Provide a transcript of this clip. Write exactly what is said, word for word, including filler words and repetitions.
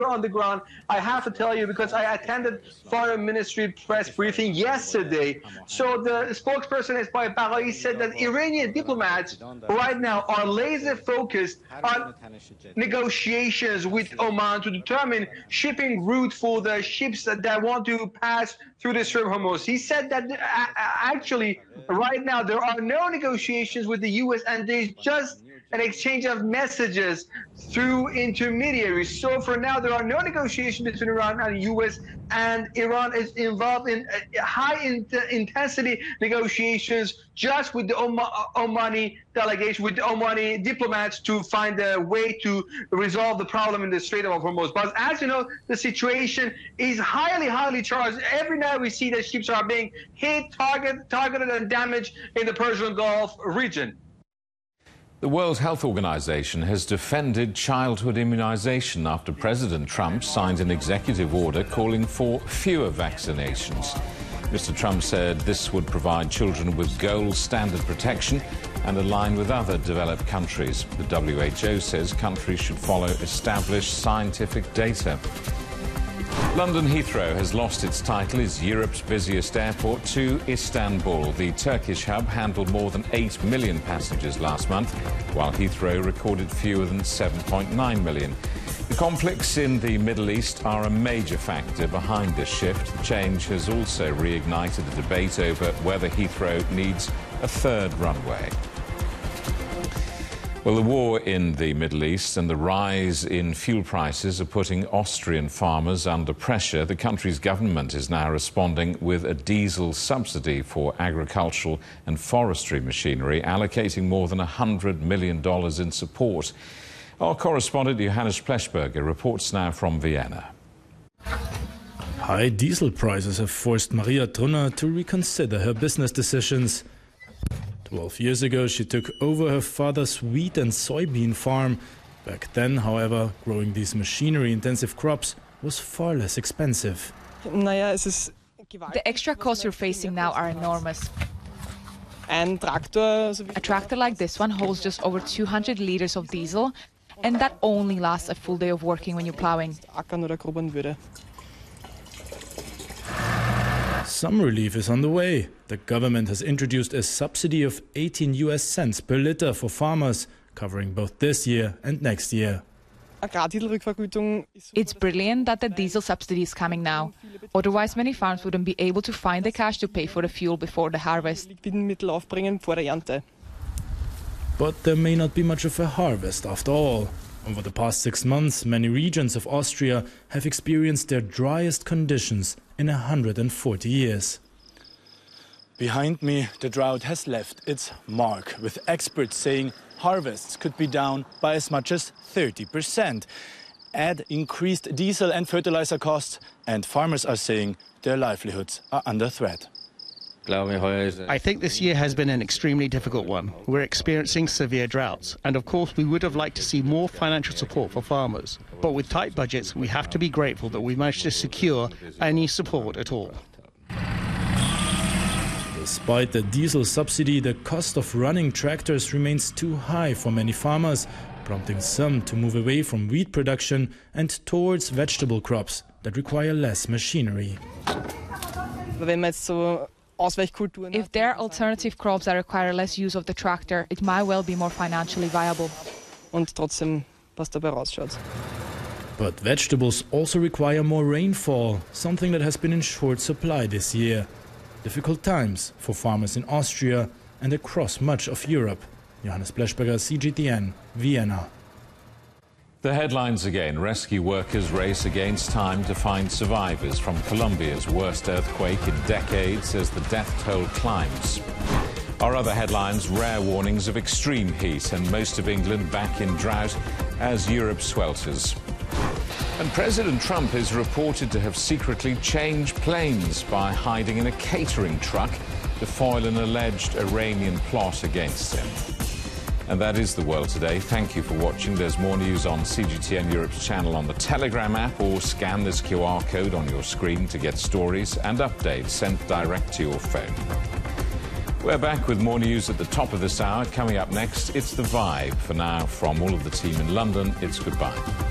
on the ground, I have to tell you, because I attended Foreign Ministry press briefing yesterday. So the spokesperson Esmail Baghaei said that Iranian diplomats right now are laser focused on negotiations with Oman to determine shipping route for the ships that, that want to pass through the Strait of Hormuz. He said that uh, actually right now there are no negotiations with the U S and there's just an exchange of messages through intermediaries. So for now, there are no negotiations between Iran and the U S, and Iran is involved in high in intensity negotiations just with the Omani delegation, with the Omani diplomats, to find a way to resolve the problem in the Strait of Hormuz. But as you know, the situation is highly, highly charged. Every night we see that ships are being hit, target, targeted, and damaged in the Persian Gulf region. The World Health Organization has defended childhood immunization after President Trump signed an executive order calling for fewer vaccinations. Mister Trump said this would provide children with gold standard protection and align with other developed countries. The W H O says countries should follow established scientific data. London Heathrow has lost its title as Europe's busiest airport to Istanbul. The Turkish hub handled more than eight million passengers last month, while Heathrow recorded fewer than seven point nine million. The conflicts in the Middle East are a major factor behind this shift. The change has also reignited the debate over whether Heathrow needs a third runway. Well, the war in the Middle East and the rise in fuel prices are putting Austrian farmers under pressure. The country's government is now responding with a diesel subsidy for agricultural and forestry machinery, allocating more than one hundred million dollars in support. Our correspondent Johannes Pleshberger reports now from Vienna. High diesel prices have forced Maria Trunner to reconsider her business decisions. Twelve years ago, she took over her father's wheat and soybean farm. Back then, however, growing these machinery-intensive crops was far less expensive. The extra costs you're facing now are enormous. A tractor like this one holds just over two hundred liters of diesel, and that only lasts a full day of working when you're plowing. Some relief is on the way. The government has introduced a subsidy of eighteen U S cents per liter for farmers, covering both this year and next year. It's brilliant that the diesel subsidy is coming now. Otherwise, many farms wouldn't be able to find the cash to pay for the fuel before the harvest. But there may not be much of a harvest after all. Over the past six months, many regions of Austria have experienced their driest conditions in one hundred forty years. Behind me, the drought has left its mark, with experts saying harvests could be down by as much as thirty percent. Add increased diesel and fertilizer costs, and farmers are saying their livelihoods are under threat. I think this year has been an extremely difficult one. We're experiencing severe droughts, and of course we would have liked to see more financial support for farmers. But with tight budgets, we have to be grateful that we managed to secure any support at all. Despite the diesel subsidy, the cost of running tractors remains too high for many farmers, prompting some to move away from wheat production and towards vegetable crops that require less machinery. If there are alternative crops that require less use of the tractor, it might well be more financially viable. But vegetables also require more rainfall, something that has been in short supply this year. Difficult times for farmers in Austria and across much of Europe. Johannes Pleshberger, C G T N, Vienna. The headlines again. Rescue workers race against time to find survivors from Colombia's worst earthquake in decades as the death toll climbs. Our other headlines, rare warnings of extreme heat and most of England back in drought as Europe swelters. And President Trump is reported to have secretly changed planes by hiding in a catering truck to foil an alleged Iranian plot against him. And that is The World Today. Thank you for watching. There's more news on C G T N Europe's channel on the Telegram app, or scan this Q R code on your screen to get stories and updates sent direct to your phone. We're back with more news at the top of this hour. Coming up next, it's The Vibe. For now, from all of the team in London, it's goodbye.